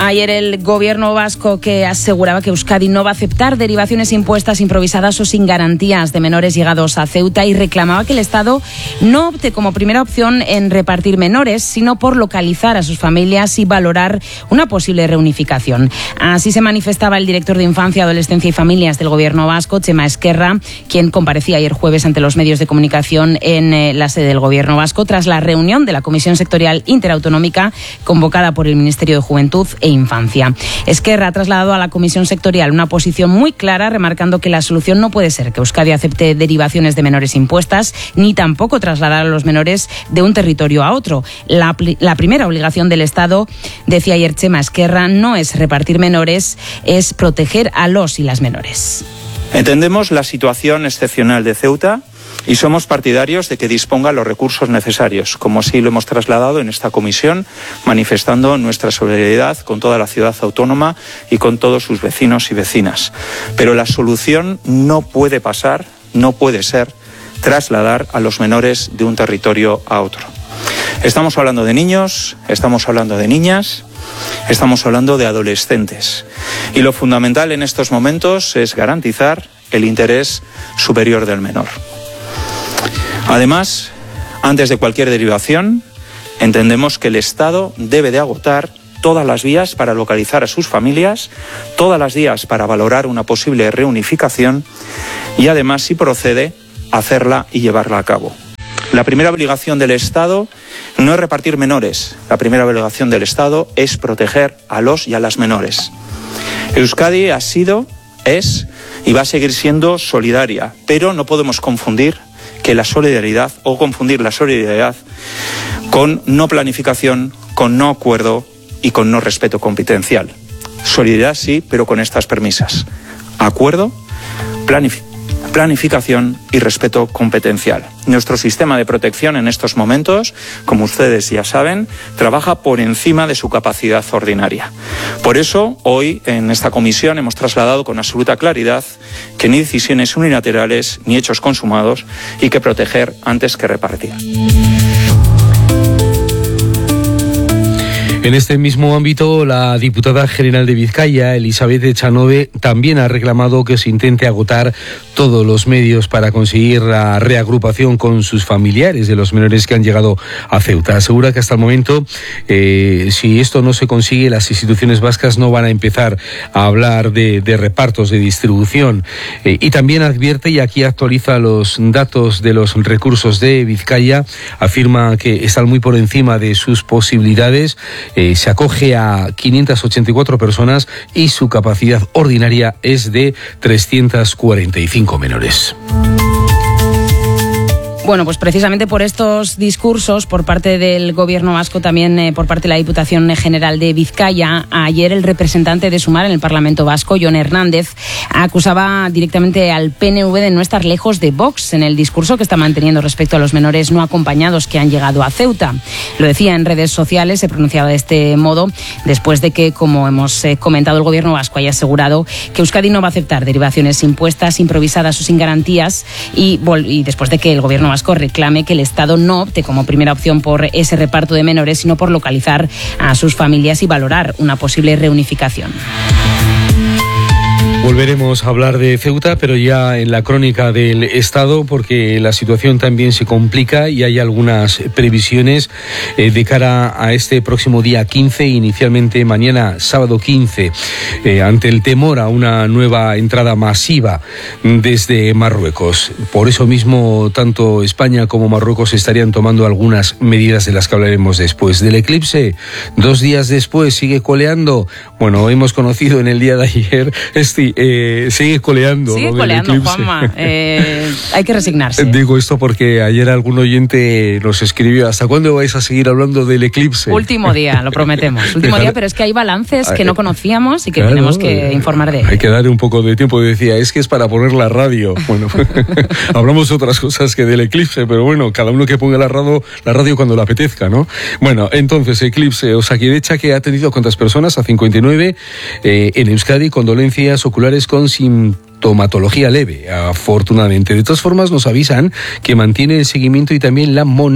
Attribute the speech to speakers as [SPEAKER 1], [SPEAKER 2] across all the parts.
[SPEAKER 1] Ayer el gobierno vasco que aseguraba que Euskadi no va a aceptar derivaciones impuestas, improvisadas o sin garantías de menores llegados a Ceuta, y reclamaba que el Estado no opte como primera opción en repartir menores, sino por localizar a sus familias y valorar una posible reunificación. Así se manifestaba el director de Infancia, Adolescencia y Familias del gobierno vasco, Txema Ezquerra, quien comparecía ayer jueves ante los medios de comunicación en la sede del gobierno vasco tras la reunión de la Comisión Sectorial Interautonómica convocada por el Ministerio de Juventud e Infancia. Ezquerra ha trasladado a la Comisión Sectorial una posición muy clara, remarcando que la solución no puede ser que Euskadi acepte derivaciones de menores impuestas, ni tampoco trasladar a los menores de un territorio a otro. La primera obligación del Estado, decía ayer Txema Ezquerra, no es repartir menores, es proteger a los y las menores.
[SPEAKER 2] Entendemos la situación excepcional de Ceuta y somos partidarios de que disponga los recursos necesarios, como así lo hemos trasladado en esta comisión, manifestando nuestra solidaridad con toda la ciudad autónoma y con todos sus vecinos y vecinas. Pero la solución no puede pasar, no puede ser trasladar a los menores de un territorio a otro. Estamos hablando de niños, estamos hablando de niñas, estamos hablando de adolescentes. Y lo fundamental en estos momentos es garantizar el interés superior del menor. Además, antes de cualquier derivación, entendemos que el Estado debe de agotar todas las vías para localizar a sus familias, todas las vías para valorar una posible reunificación y además, si procede, hacerla y llevarla a cabo. La primera obligación del Estado no es repartir menores, la primera obligación del Estado es proteger a los y a las menores. Euskadi ha sido, es y va a seguir siendo solidaria, pero no podemos confundir la solidaridad con no planificación, con no acuerdo y con no respeto competencial. Solidaridad sí, pero con estas premisas: acuerdo, planificación y respeto competencial. Nuestro sistema de protección en estos momentos, como ustedes ya saben, trabaja por encima de su capacidad ordinaria. Por eso, hoy en esta comisión hemos trasladado con absoluta claridad que ni decisiones unilaterales ni hechos consumados y que proteger antes que repartir.
[SPEAKER 3] En este mismo ámbito, la diputada general de Vizcaya, Elizabeth Echanove, también ha reclamado que se intente agotar todos los medios para conseguir la reagrupación con sus familiares de los menores que han llegado a Ceuta. Asegura que hasta el momento, si esto no se consigue, las instituciones vascas no van a empezar a hablar de repartos, de distribución. Y también advierte, y aquí actualiza los datos de los recursos de Vizcaya, afirma que están muy por encima de sus posibilidades. Se acoge a 584 personas y su capacidad ordinaria es de 345 menores.
[SPEAKER 1] Bueno, pues precisamente por estos discursos por parte del gobierno vasco, también por parte de la Diputación General de Vizcaya, ayer el representante de Sumar en el Parlamento Vasco, Jon Hernández, acusaba directamente al PNV de no estar lejos de Vox en el discurso que está manteniendo respecto a los menores no acompañados que han llegado a Ceuta. Lo decía en redes sociales, se pronunciaba de este modo después de que, como hemos comentado, el gobierno vasco haya asegurado que Euskadi no va a aceptar derivaciones impuestas, improvisadas o sin garantías, y después de que el gobierno vasco reclame que el Estado no opte como primera opción por ese reparto de menores, sino por localizar a sus familias y valorar una posible reunificación.
[SPEAKER 3] Volveremos a hablar de Ceuta, pero ya en la crónica del Estado, porque la situación también se complica y hay algunas previsiones de cara a este próximo día 15, inicialmente mañana sábado 15, ante el temor a una nueva entrada masiva desde Marruecos. Por eso mismo, tanto España como Marruecos estarían tomando algunas medidas de las que hablaremos después. Del eclipse, 2 días después, sigue coleando. Bueno, hemos conocido en el día de ayer sigue coleando.
[SPEAKER 1] Sigue coleando, Juanma. Hay que resignarse.
[SPEAKER 3] Digo esto porque ayer algún oyente nos escribió: ¿hasta cuándo vais a seguir hablando del eclipse?
[SPEAKER 1] Último día, lo prometemos. Último día, pero es que hay balances que no conocíamos y que tenemos que informar de ellos.
[SPEAKER 3] Hay que darle un poco de tiempo. Decía, es que es para poner la radio. Bueno, hablamos de otras cosas que del eclipse, pero bueno, cada uno que ponga la radio cuando le apetezca, ¿no? Bueno, entonces, eclipse, Osakidetza, que ha atendido a cuántas personas, a 59, en Euskadi, condolencias oculares con sintomatología leve, afortunadamente. De todas formas, nos avisan que mantiene el seguimiento y también la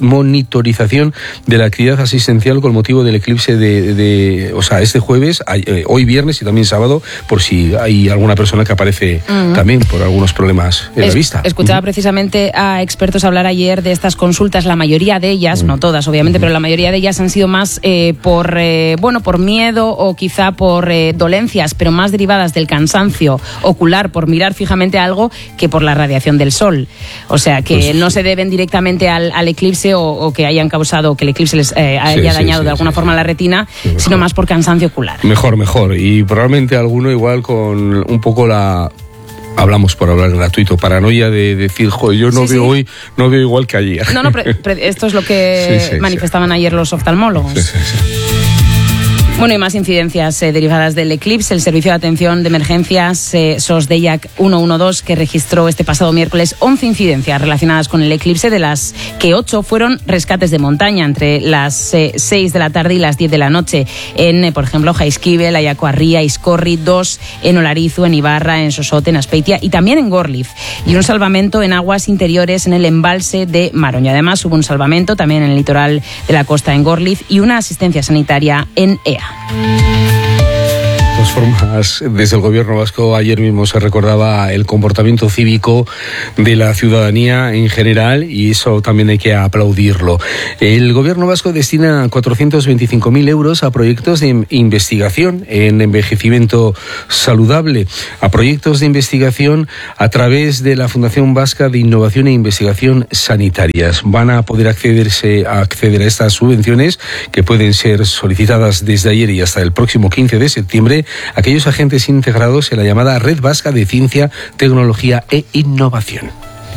[SPEAKER 3] monitorización de la actividad asistencial con motivo del eclipse este jueves, hoy viernes y también sábado, por si hay alguna persona que aparece también por algunos problemas en la vista.
[SPEAKER 1] Escuchaba precisamente a expertos hablar ayer de estas consultas. La mayoría de ellas, no todas obviamente, pero la mayoría de ellas han sido más por miedo o quizá por dolencias, pero más derivadas del cansancio ocular por mirar fijamente algo que por la radiación del sol. O sea, que no se deben directamente al eclipse o que hayan causado que el eclipse les haya dañado de alguna forma la retina, sino más por cansancio ocular.
[SPEAKER 3] Mejor. Y probablemente alguno igual con un poco hablamos por hablar gratuito, paranoia de decir, yo no veo igual que ayer.
[SPEAKER 1] Esto es lo que manifestaban ayer los oftalmólogos. Sí. Bueno, y más incidencias derivadas del eclipse. El Servicio de Atención de Emergencias SOS-DEIAC 112, que registró este pasado miércoles 11 incidencias relacionadas con el eclipse, de las que 8 fueron rescates de montaña entre las 6 de la tarde y las 10 de la noche en, por ejemplo, Jaizkibel, Ayacuarría, Iscorri, 2 en Olarizu, en Ibarra, en Sosote, en Azpeitia y también en Gorliz, y un salvamento en aguas interiores en el embalse de Maroña. Además, hubo un salvamento también en el litoral de la costa en Gorliz y una asistencia sanitaria en Ea.
[SPEAKER 3] De todas formas, desde el gobierno vasco ayer mismo se recordaba el comportamiento cívico de la ciudadanía en general, y eso también hay que aplaudirlo. El gobierno vasco destina 425.000 euros a proyectos de investigación en envejecimiento saludable, a proyectos de investigación a través de la Fundación Vasca de Innovación e Investigación Sanitarias. Van a poder acceder a estas subvenciones, que pueden ser solicitadas desde ayer y hasta el próximo 15 de septiembre, aquellos agentes integrados en la llamada Red Vasca de Ciencia, Tecnología e Innovación.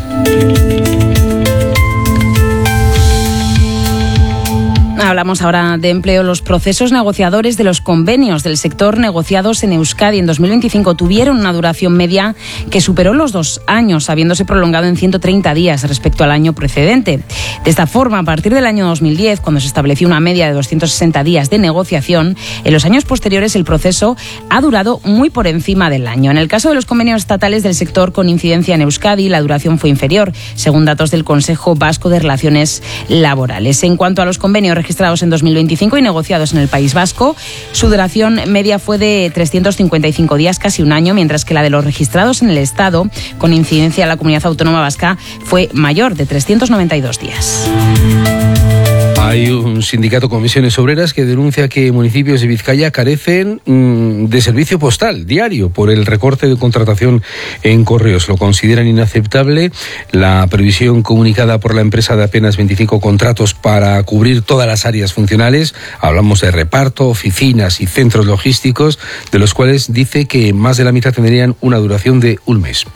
[SPEAKER 1] Hablamos ahora de empleo. Los procesos negociadores de los convenios del sector negociados en Euskadi en 2025 tuvieron una duración media que superó los 2 años, habiéndose prolongado en 130 días respecto al año precedente. De esta forma, a partir del año 2010, cuando se estableció una media de 260 días de negociación, en los años posteriores el proceso ha durado muy por encima del año. En el caso de los convenios estatales del sector con incidencia en Euskadi, la duración fue inferior, según datos del Consejo Vasco de Relaciones Laborales. En cuanto a los convenios registrados en 2025 y negociados en el País Vasco, su duración media fue de 355 días, casi un año, mientras que la de los registrados en el Estado, con incidencia en la Comunidad Autónoma Vasca, fue mayor, de 392 días.
[SPEAKER 3] Hay un sindicato Comisiones Obreras que denuncia que municipios de Vizcaya carecen de servicio postal diario por el recorte de contratación en correos. Lo consideran inaceptable la previsión comunicada por la empresa de apenas 25 contratos para cubrir todas las áreas funcionales. Hablamos de reparto, oficinas y centros logísticos, de los cuales dice que más de la mitad tendrían una duración de un mes.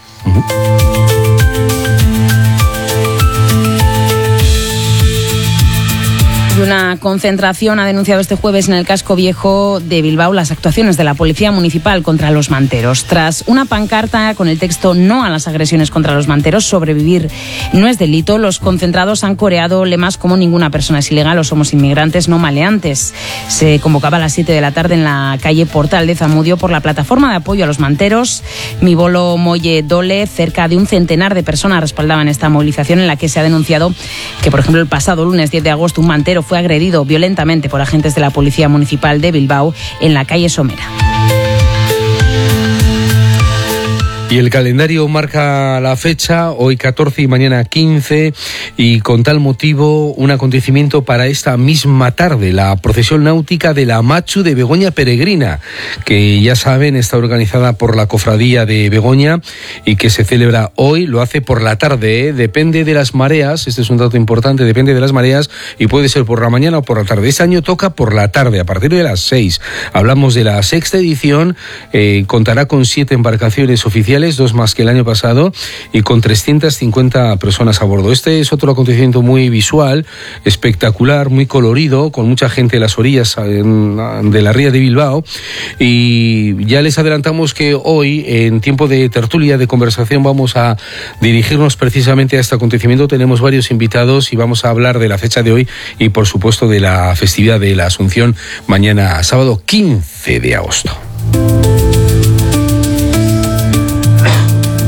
[SPEAKER 1] Una concentración ha denunciado este jueves en el casco viejo de Bilbao las actuaciones de la Policía Municipal contra los manteros. Tras una pancarta con el texto "No a las agresiones contra los manteros, sobrevivir no es delito", los concentrados han coreado lemas como "Ninguna persona es ilegal" o "Somos inmigrantes, no maleantes". Se convocaba a las 7 de la tarde en la calle Portal de Zamudio por la plataforma de apoyo a los manteros Mi Bolo Molle Dole. Cerca de un centenar de personas respaldaban esta movilización, en la que se ha denunciado que, por ejemplo, el pasado lunes 10 de agosto un mantero fue agredido violentamente por agentes de la Policía Municipal de Bilbao en la calle Somera.
[SPEAKER 3] Y el calendario marca la fecha, hoy 14 y mañana 15, y con tal motivo un acontecimiento para esta misma tarde, la procesión náutica de la Machu de Begoña Peregrina, que ya saben está organizada por la Cofradía de Begoña y que se celebra hoy. Lo hace por la tarde, depende de las mareas, este es un dato importante, depende de las mareas y puede ser por la mañana o por la tarde. Este año toca por la tarde, a partir de las 6. Hablamos de la sexta edición, contará con 7 embarcaciones oficiales, 2 más que el año pasado, y con 350 personas a bordo. Este es otro acontecimiento muy visual, espectacular, muy colorido, con mucha gente en las orillas de la ría de Bilbao, y ya les adelantamos que hoy, en tiempo de tertulia, de conversación, vamos a dirigirnos precisamente a este acontecimiento. Tenemos varios invitados y vamos a hablar de la fecha de hoy y, por supuesto, de la festividad de la Asunción mañana sábado 15 de agosto.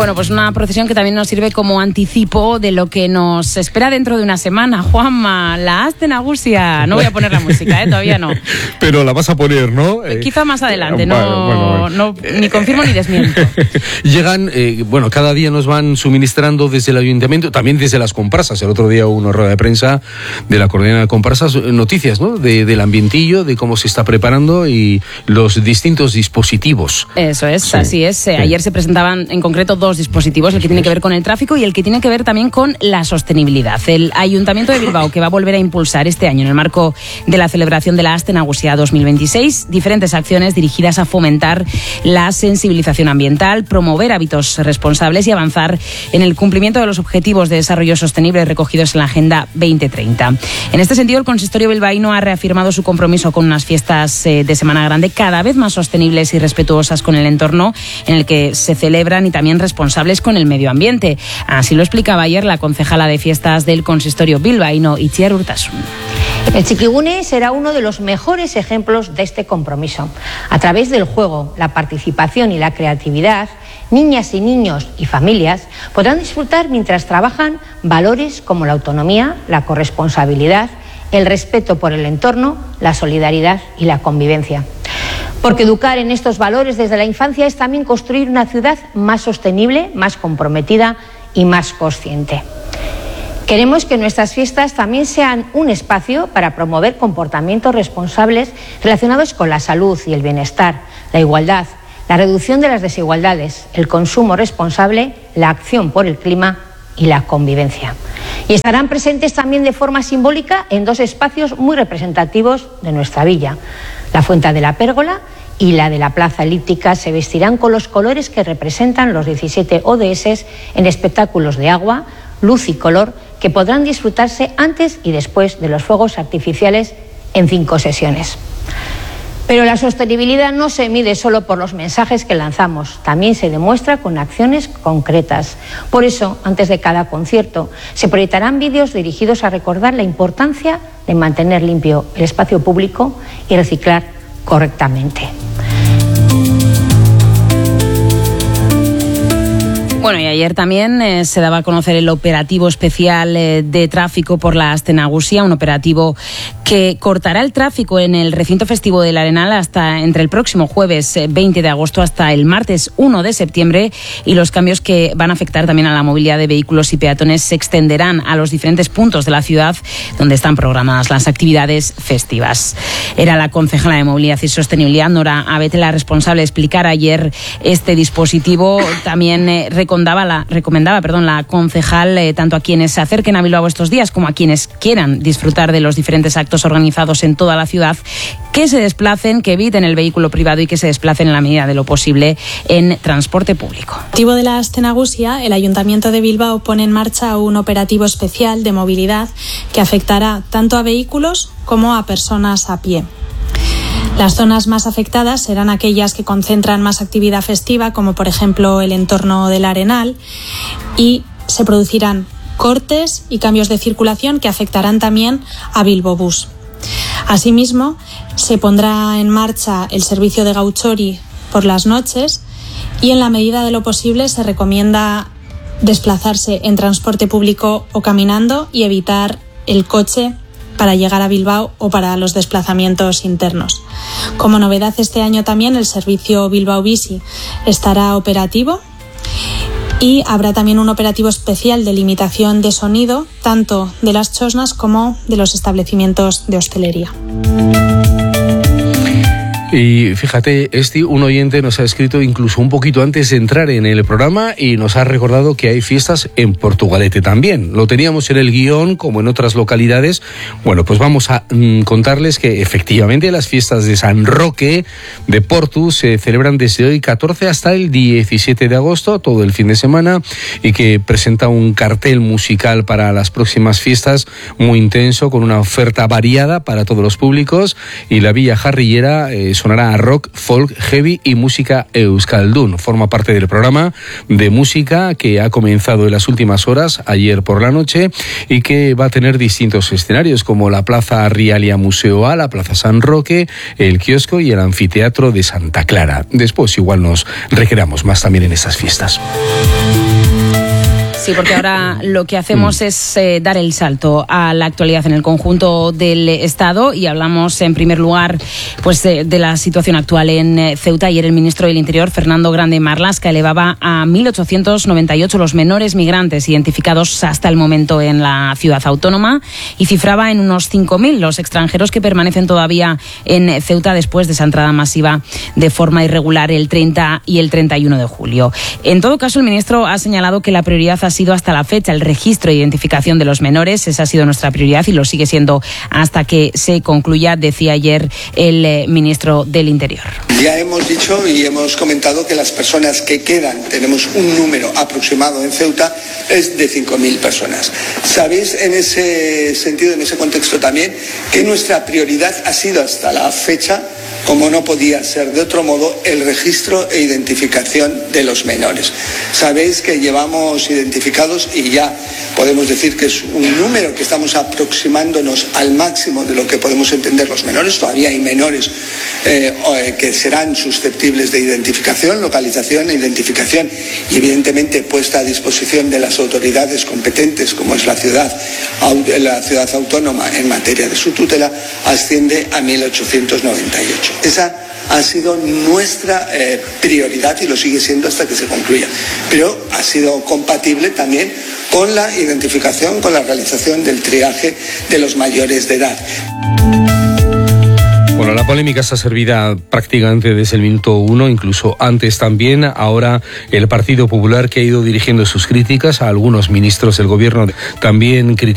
[SPEAKER 1] Bueno, pues una procesión que también nos sirve como anticipo de lo que nos espera dentro de una semana. Juanma, la Aste Nagusia. No voy a poner la música, todavía no.
[SPEAKER 3] Pero la vas a poner, ¿no?
[SPEAKER 1] Quizá más adelante,
[SPEAKER 3] bueno.
[SPEAKER 1] No, ni confirmo ni desmiento.
[SPEAKER 3] Llegan, cada día nos van suministrando desde el ayuntamiento, también desde las comparsas. El otro día hubo una rueda de prensa de la coordinadora de comparsas, noticias, ¿no? Del ambientillo, de cómo se está preparando y los distintos dispositivos.
[SPEAKER 1] Eso es,
[SPEAKER 3] sí,
[SPEAKER 1] así es.
[SPEAKER 3] sí.
[SPEAKER 1] Ayer se presentaban en concreto dos dispositivos, el que tiene que ver con el tráfico y el que tiene que ver también con la sostenibilidad. El Ayuntamiento de Bilbao, que va a volver a impulsar este año, en el marco de la celebración de la Aste Nagusia 2026, diferentes acciones dirigidas a fomentar la sensibilización ambiental, promover hábitos responsables y avanzar en el cumplimiento de los objetivos de desarrollo sostenible recogidos en la Agenda 2030. En este sentido, el consistorio bilbaíno ha reafirmado su compromiso con unas fiestas de Semana Grande cada vez más sostenibles y respetuosas con el entorno en el que se celebran y también responsables con el medio ambiente. Así lo explicaba ayer la concejala de fiestas del consistorio bilbaíno, Itziar Urtasun.
[SPEAKER 4] El Txikigune será uno de los mejores ejemplos de este compromiso. A través del juego, la participación y la creatividad, niñas y niños y familias podrán disfrutar mientras trabajan valores como la autonomía, la corresponsabilidad, el respeto por el entorno, la solidaridad y la convivencia. Porque educar en estos valores desde la infancia es también construir una ciudad más sostenible, más comprometida y más consciente. Queremos que nuestras fiestas también sean un espacio para promover comportamientos responsables relacionados con la salud y el bienestar, la igualdad, la reducción de las desigualdades, el consumo responsable, la acción por el clima y la convivencia. Y estarán presentes también de forma simbólica en dos espacios muy representativos de nuestra villa. La Fuente de la Pérgola y la de la Plaza Elíptica se vestirán con los colores que representan los 17 ODS en espectáculos de agua, luz y color que podrán disfrutarse antes y después de los fuegos artificiales en 5 sesiones. Pero la sostenibilidad no se mide solo por los mensajes que lanzamos, también se demuestra con acciones concretas. Por eso, antes de cada concierto, se proyectarán vídeos dirigidos a recordar la importancia de mantener limpio el espacio público y reciclar correctamente.
[SPEAKER 1] Bueno, y ayer también se daba a conocer el operativo especial de tráfico por la Aste Nagusia, un operativo que cortará el tráfico en el recinto festivo del Arenal hasta entre el próximo jueves 20 de agosto hasta el martes 1 de septiembre, y los cambios que van a afectar también a la movilidad de vehículos y peatones se extenderán a los diferentes puntos de la ciudad donde están programadas las actividades festivas. Era la concejala de Movilidad y Sostenibilidad, Nora Abete, la responsable de explicar ayer este dispositivo. También recomendaba la concejal tanto a quienes se acerquen a Bilbao estos días como a quienes quieran disfrutar de los diferentes actos organizados en toda la ciudad, que se desplacen, que eviten el vehículo privado y que se desplacen en la medida de lo posible en transporte público.
[SPEAKER 5] Con motivo de la Aste Nagusia, el Ayuntamiento de Bilbao pone en marcha un operativo especial de movilidad que afectará tanto a vehículos como a personas a pie. Las zonas más afectadas serán aquellas que concentran más actividad festiva, como por ejemplo el entorno del Arenal, y se producirán cortes y cambios de circulación que afectarán también a Bilbo Bus. Asimismo, se pondrá en marcha el servicio de gauchori por las noches y en la medida de lo posible se recomienda desplazarse en transporte público o caminando y evitar el coche para llegar a Bilbao o para los desplazamientos internos. Como novedad este año también el servicio Bilbao Bici estará operativo y habrá también un operativo especial de limitación de sonido tanto de las chosnas como de los establecimientos de hostelería.
[SPEAKER 3] Y fíjate, un oyente nos ha escrito incluso un poquito antes de entrar en el programa y nos ha recordado que hay fiestas en Portugalete también. Lo teníamos en el guión, como en otras localidades. Bueno, pues vamos a contarles que efectivamente las fiestas de San Roque de Portu se celebran desde hoy 14 hasta el 17 de agosto, todo el fin de semana, y que presenta un cartel musical para las próximas fiestas muy intenso, con una oferta variada para todos los públicos, y la Villa Jarrillera es sonará rock, folk, heavy y música euskaldun. Forma parte del programa de música que ha comenzado en las últimas horas, ayer por la noche, y que va a tener distintos escenarios como la Plaza Rialia Museoa, la Plaza San Roque, el kiosco y el anfiteatro de Santa Clara. Después igual nos recreamos más también en estas fiestas.
[SPEAKER 1] Sí, porque ahora lo que hacemos es dar el salto a la actualidad en el conjunto del Estado y hablamos en primer lugar pues de la situación actual en Ceuta. Ayer el ministro del Interior, Fernando Grande Marlaska, elevaba a 1.898 los menores migrantes identificados hasta el momento en la ciudad autónoma y cifraba en unos 5.000 los extranjeros que permanecen todavía en Ceuta después de esa entrada masiva de forma irregular el 30 y el 31 de julio. En todo caso, el ministro ha señalado que la prioridad ha sido hasta la fecha el registro e identificación de los menores. Esa ha sido nuestra prioridad y lo sigue siendo hasta que se concluya, decía ayer el ministro del Interior.
[SPEAKER 6] Ya hemos dicho y hemos comentado que las personas que quedan, tenemos un número aproximado en Ceuta, es de 5.000 personas. Sabéis en ese sentido, en ese contexto también, que nuestra prioridad ha sido hasta la fecha, como no podía ser de otro modo, el registro e identificación de los menores. Sabéis que llevamos identificados y ya podemos decir que es un número que estamos aproximándonos al máximo de lo que podemos entender los menores. Todavía hay menores que serán susceptibles de identificación, localización e identificación y evidentemente puesta a disposición de las autoridades competentes como es la ciudad autónoma en materia de su tutela, asciende a 1.898. Esa ha sido nuestra prioridad y lo sigue siendo hasta que se concluya. Pero ha sido compatible también con la identificación, con la realización del triaje de los mayores de edad.
[SPEAKER 3] Bueno, la polémica está servida prácticamente desde el minuto 1, incluso antes también. Ahora el Partido Popular, que ha ido dirigiendo sus críticas a algunos ministros del gobierno, también critica